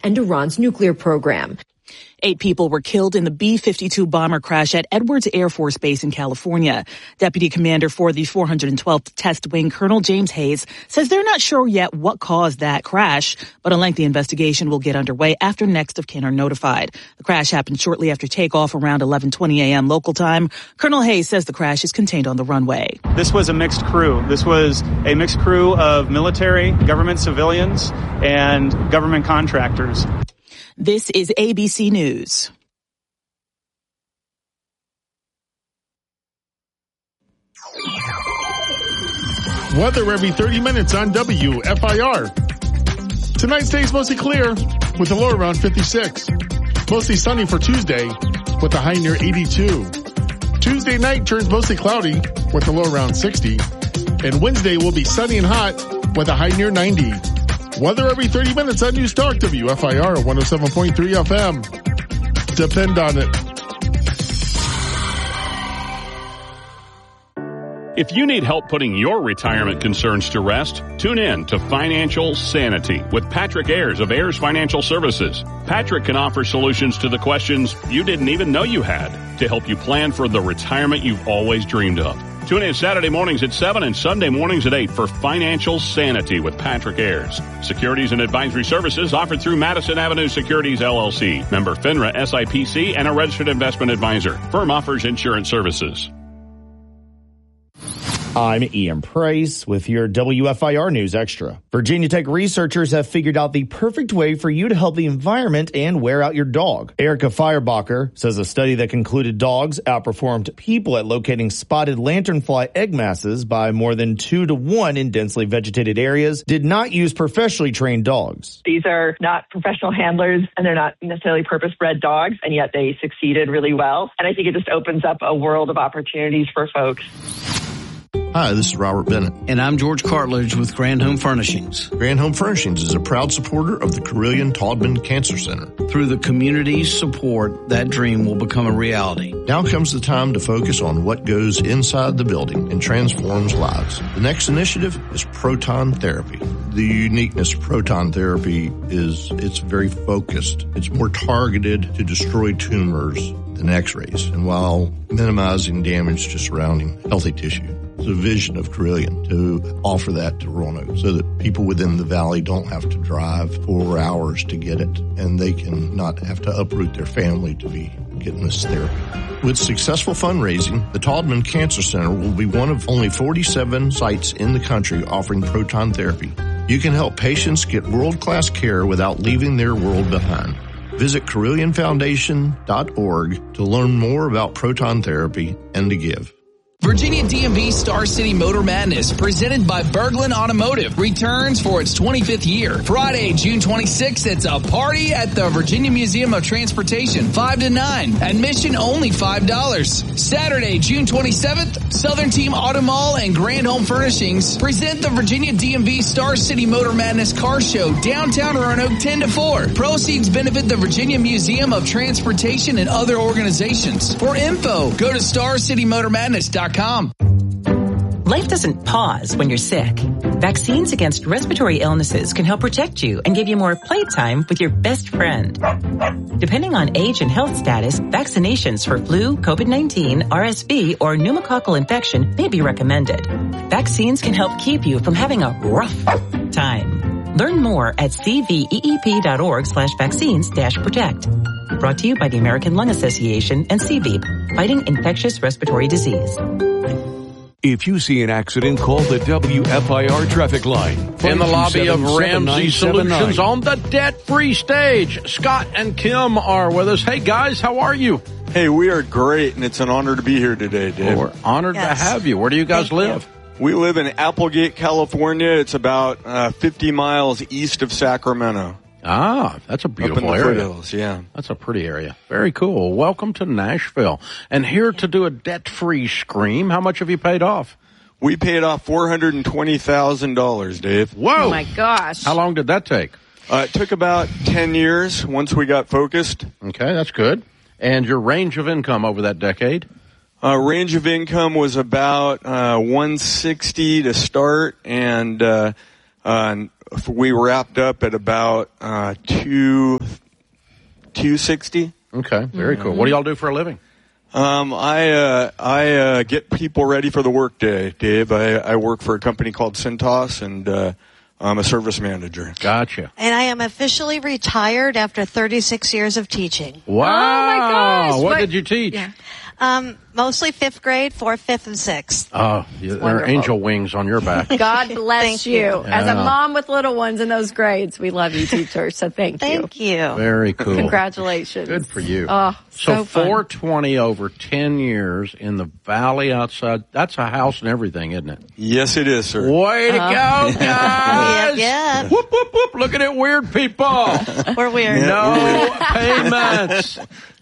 and Iran's nuclear program. 8 people were killed in the B-52 bomber crash at Edwards Air Force Base in California. Deputy Commander for the 412th Test Wing, Colonel James Hayes, says they're not sure yet what caused that crash, but a lengthy investigation will get underway after next of kin are notified. The crash happened shortly after takeoff around 11:20 a.m. local time. Colonel Hayes says the crash is contained on the runway. This was a mixed crew. This was a mixed crew of military, government civilians, and government contractors. This is ABC News. Weather every 30 minutes on WFIR. Tonight stays mostly clear with a low around 56. Mostly sunny for Tuesday with a high near 82. Tuesday night turns mostly cloudy with a low around 60. And Wednesday will be sunny and hot with a high near 90. Weather every 30 minutes on News Talk WFIR 107.3 FM. Depend on it. If you need help putting your retirement concerns to rest, tune in to Financial Sanity with Patrick Ayers of Ayers Financial Services. Patrick can offer solutions to the questions you didn't even know you had to help you plan for the retirement you've always dreamed of. Tune in Saturday mornings at 7 and Sunday mornings at 8 for Financial Sanity with Patrick Ayers. Securities and advisory services offered through Madison Avenue Securities, LLC. Member FINRA SIPC and a registered investment advisor. Firm offers insurance services. I'm Ian Price with your WFIR News Extra. Virginia Tech researchers have figured out the perfect way for you to help the environment and wear out your dog. Erica Feuerbacher says a study that concluded dogs outperformed people at locating spotted lanternfly egg masses by more than 2 to 1 in densely vegetated areas did not use professionally trained dogs. These are not professional handlers and they're not necessarily purpose-bred dogs, and yet they succeeded really well. And I think it just opens up a world of opportunities for folks. Hi, this is Robert Bennett. And I'm George Cartledge with Grand Home Furnishings. Grand Home Furnishings is a proud supporter of the Carilion Taubman Cancer Center. Through the community's support, that dream will become a reality. Now comes the time to focus on what goes inside the building and transforms lives. The next initiative is proton therapy. The uniqueness of proton therapy is it's very focused. It's more targeted to destroy tumors than X-rays, and while minimizing damage to surrounding healthy tissue. It's a vision of Carilion to offer that to Roanoke so that people within the valley don't have to drive 4 hours to get it, and they can not have to uproot their family to be getting this therapy. With successful fundraising, the Taubman Cancer Center will be one of only 47 sites in the country offering proton therapy. You can help patients get world-class care without leaving their world behind. Visit CarillionFoundation.org to learn more about proton therapy and to give. Virginia DMV Star City Motor Madness, presented by Berglund Automotive, returns for its 25th year. Friday, June 26th, it's a party at the Virginia Museum of Transportation, 5 to 9. Admission only $5. Saturday, June 27th, Southern Team Auto Mall and Grand Home Furnishings present the Virginia DMV Star City Motor Madness Car Show, downtown Roanoke, 10 to 4. Proceeds benefit the Virginia Museum of Transportation and other organizations. For info, go to StarCityMotorMadness.com. Life doesn't pause when you're sick. Vaccines against respiratory illnesses can help protect you and give you more playtime with your best friend. Depending on age and health status, vaccinations for flu, COVID-19, RSV, or pneumococcal infection may be recommended. Vaccines can help keep you from having a rough time. Learn more at cveep.org/vaccines-protect. Brought to you by the American Lung Association and CVEEP, fighting infectious respiratory disease. If you see an accident, call the WFIR traffic line. In the lobby of Ramsey Solutions on the debt-free stage, Scott and Kim are with us. Hey, guys, how are you? Hey, we are great, and it's an honor to be here today, Dave. Well, we're honored to have you. Where do you guys live? We live in Applegate, California. It's about 50 miles east of Sacramento. Ah, that's a beautiful area. Foothills, yeah. That's a pretty area. Very cool. Welcome to Nashville. And here to do a debt-free scream, how much have you paid off? We paid off $420,000, Dave. Whoa! Oh my gosh. How long did that take? It took about 10 years once we got focused. Okay, that's good. And your range of income over that decade? Range of income was about $160 to start, and we wrapped up at about $260. Okay, very cool. What do y'all do for a living? I get people ready for the workday, Dave. I work for a company called Cintas, and I'm a service manager. Gotcha. And I am officially retired after 36 years of teaching. Wow. Oh my gosh. What did you teach? Yeah. Mostly 5th grade, 4th, 5th, and 6th. Oh, there are angel wings on your back. God bless you. As a mom with little ones in those grades, we love you, teacher. So thank you. Thank you. Very cool. Congratulations. Good for you. Oh, so fun. 420 over 10 years in the valley outside. That's a house and everything, isn't it? Yes, it is, sir. Way to go, guys. Yeah. Whoop, whoop, whoop. Look at it, weird people. We're weird. No payments.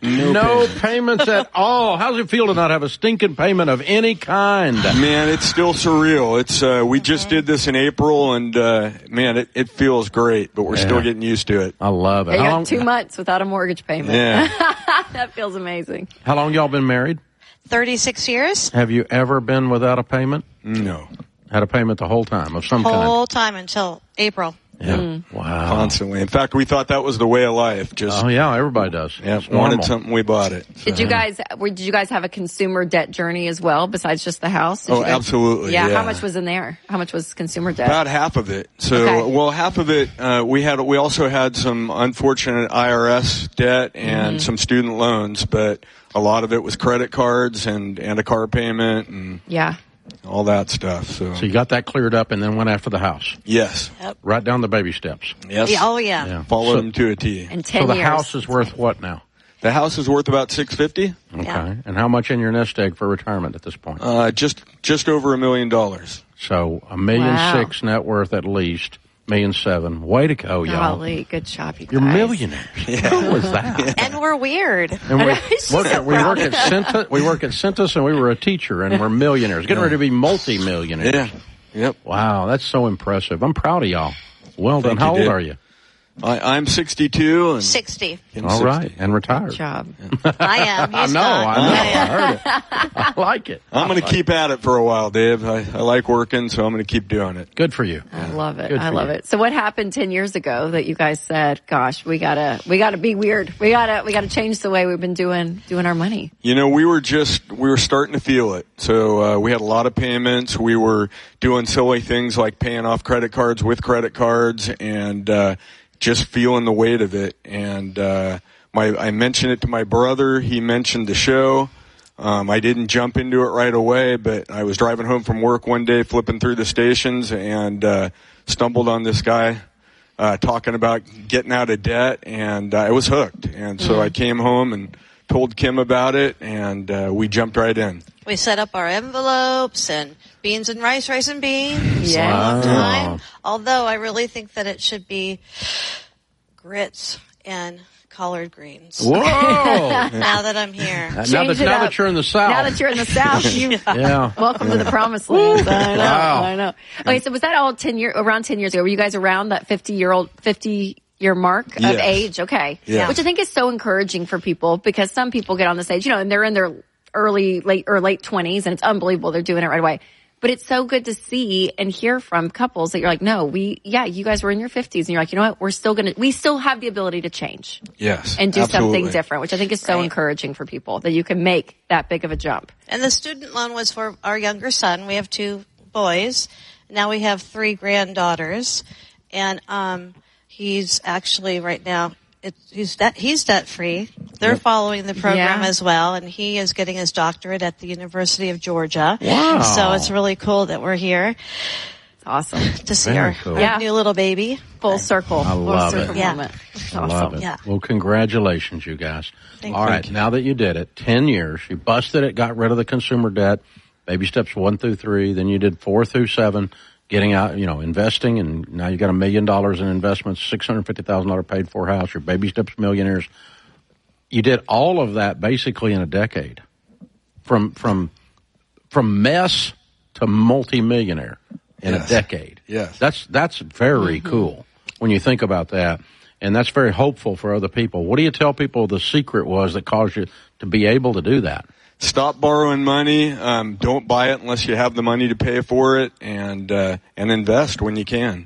No payments at all. How does it feel to not have a stinking payment of any kind? Man, it's still surreal. It's we just did this in April, and man, it feels great, but we're still getting used to it. I love it. You got 2 months without a mortgage payment. Yeah. That feels amazing. How long y'all been married? 36 years. Have you ever been without a payment? No. Had a payment the whole time of some kind? Whole time until April. Yeah. Wow. Constantly. In fact, we thought that was the way of life. Just everybody does. Yeah, It's wanted normal. something, we bought it. Did you guys have a consumer debt journey as well besides just the house? Did you guys- absolutely. Yeah. Yeah. How much was in there? How much was consumer debt? About half of it. So, Okay. well, half of it, we also had some unfortunate IRS debt and some student loans, but a lot of it was credit cards and a car payment and all that stuff. So you got that cleared up and then went after the house. Yes. Yep. Right down the baby steps. Yes. Yeah, oh, yeah. Followed them to a T. In 10 So the years. house is worth what now? The house is worth about $650. Okay. Yeah. And how much in your nest egg for retirement at this point? Just over $1 million. So $1.6 million net worth at least. $1.7 million. Way to go, y'all. Golly, good job, you guys. You're millionaires. Who was that? And we're weird. And we work at Cintas, and we were a teacher, and we're millionaires. Getting ready to be multi-millionaires. Yeah. Yep. Wow, that's so impressive. I'm proud of y'all. Well done. Thank How you, old Dave. are you? I'm 62 and 60. All right, and retired. Good job. I am. He's I not. heard it. I like it. I'm going to keep at it for a while, Dave. I like working, so I'm going to keep doing it. Good for you. I love it. Good I for love you. it. So what happened 10 years ago that you guys said, gosh, we gotta be weird. We gotta change the way we've been doing our money. You know, we were starting to feel it. So, we had a lot of payments. We were doing silly things like paying off credit cards with credit cards and, just feeling the weight of it. And, I mentioned it to my brother. He mentioned the show. I didn't jump into it right away, but I was driving home from work one day, flipping through the stations and, stumbled on this guy, talking about getting out of debt, and I was hooked. And so I came home and told Kim about it, and we jumped right in. We set up our envelopes and beans and rice and beans. Yeah. For a long Wow. time. Although I really think that it should be grits and collard greens. Whoa! Now that I'm here. now Change it that up. you're in the South. Now that you're in the South, Yeah. welcome to the promised land. I know. Wow. I know. Okay, so was that all around 10 years ago? Were you guys around that 50-year mark of Yes. age? Okay. Yeah. Which I think is so encouraging for people because some people get on this age, and they're in their late 20s and it's unbelievable they're doing it right away. But it's so good to see and hear from couples that you're like, no, you guys were in your 50s and you're like, you know what? We still have the ability to change Yes. and do absolutely. something different, which I think is so Right. encouraging for people that you can make that big of a jump. And the student loan was for our younger son. We have 2 boys. Now we have 3 granddaughters. And he's actually right now, he's debt free. They're following the program as well, and he is getting his doctorate at the University of Georgia. Wow. So it's really cool that we're here It's awesome. to see Very our cool. Yeah. new little baby. Full circle. I love Full circle it. Yeah. moment. It's I awesome. love it. Yeah. Well, congratulations, you guys. Thank All you. right, now that you did it, 10 years, you busted it, got rid of the consumer debt, baby steps 1 through 3, then you did 4 through 7, getting out, investing, and now you got $1 million in investments, $650,000 paid for house, your baby steps millionaires. You did all of that basically in a decade. From mess to multimillionaire in a decade. Yes. That's very cool when you think about that. And that's very hopeful for other people. What do you tell people the secret was that caused you to be able to do that? Stop borrowing money. Don't buy it unless you have the money to pay for it, and invest when you can.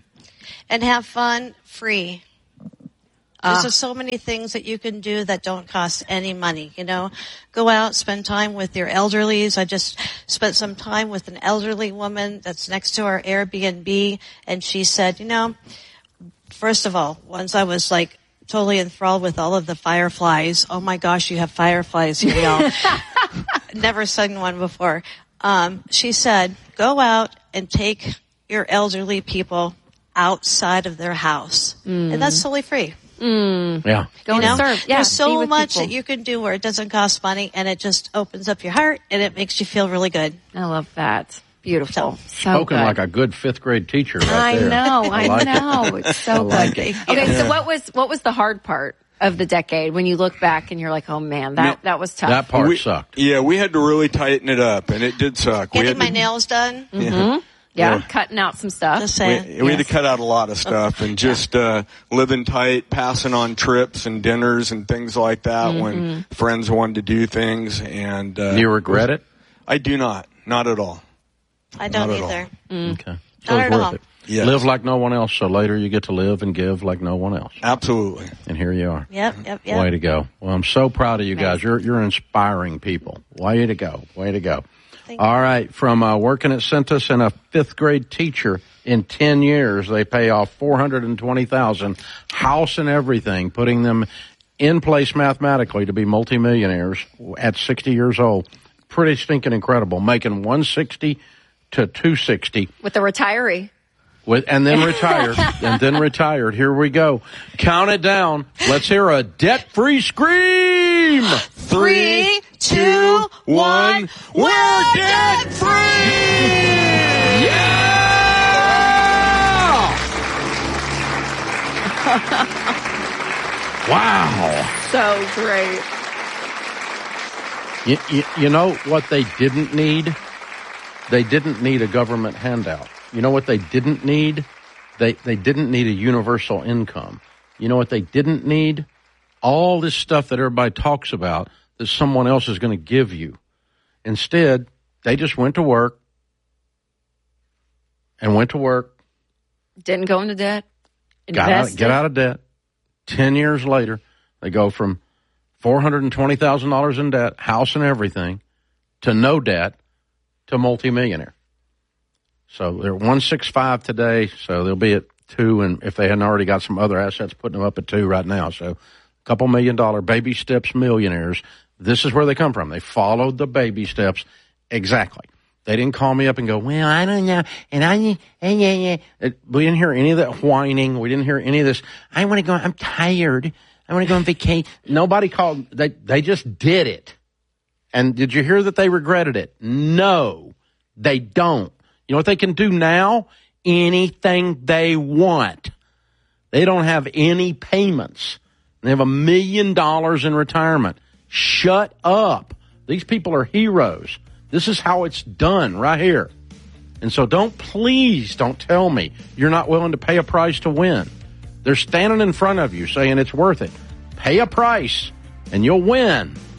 and have fun free. There's just so many things that you can do that don't cost any money, you know. Go out, spend time with your elderlies. I just spent some time with an elderly woman that's next to our Airbnb, and she said, you know, first of all, once I was like totally enthralled with all of the fireflies. Oh my gosh, you have fireflies here, y'all. Never seen one before. She said, go out and take your elderly people outside of their house. And that's totally free. Yeah. Go and serve. Yeah, there's so much people that you can do where it doesn't cost money, and it just opens up your heart, and it makes you feel really good. I love that. Beautiful. Spoken like a good fifth grade teacher right there. I know. It's so like good. it. Okay, so what was the hard part of the decade when you look back and you're like, oh man, that was tough. That part sucked. Yeah, we had to really tighten it up, and it did suck. Getting my nails done. Yeah, cutting out some stuff. Just saying. We had to cut out a lot of stuff and just living tight, passing on trips and dinners and things like that when friends wanted to do things. And do you regret it? I do not. Not at all. I don't either. Okay. So Not it's at worth all. it. Yes. Live like no one else, so later you get to live and give like no one else. Absolutely. And here you are. Yep. Way to go. Well, I'm so proud of you guys. You're inspiring people. Way to go. Way to go. All right. From working at Centus and a fifth grade teacher in 10 years, they pay off $420,000, house and everything, putting them in place mathematically to be multimillionaires at 60 years old. Pretty stinking incredible. Making 160 to 260. With the retiree. And then retired. Here we go. Count it down. Let's hear a debt-free scream. 3, 2, 1. We're debt-free! Wow. So great. You know what they didn't need? They didn't need a government handout. You know what they didn't need? They didn't need a universal income. You know what they didn't need? All this stuff that everybody talks about that someone else is going to give you. Instead, they just went to work. Didn't go into debt. Get out of debt. 10 years later, they go from $420,000 in debt, house and everything, to no debt, to multimillionaire. So they're 165 today, so they'll be at 2, and if they hadn't already got some other assets, putting them up at 2 right now. So a couple $1 million baby steps millionaires. This is where they come from. They followed the baby steps exactly. They didn't call me up and go, well, I don't know, and we didn't hear any of that whining. We didn't hear any of this. I want to go. I'm tired. I want to go on vacation. Nobody called. They just did it. And did you hear that they regretted it? No, they don't. You know what they can do now? Anything they want. They don't have any payments. They have $1 million in retirement. Shut up. These people are heroes. This is how it's done right here. And so please don't tell me you're not willing to pay a price to win. They're standing in front of you saying it's worth it. Pay a price and you'll win.